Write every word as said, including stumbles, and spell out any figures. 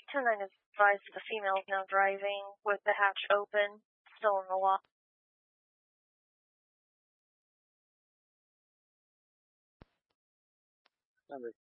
ten nine is advised that the female is now driving with the hatch open, still in the lock. Number